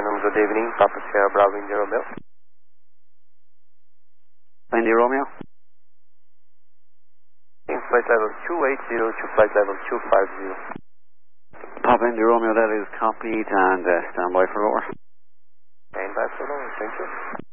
Gentlemen, good evening. Papa Sierra Bravo India Romeo. India Romeo. Flight level 280 to flight level 250. Papa India Romeo, that is copied, and stand by for lower. Stand by for lower, thank you.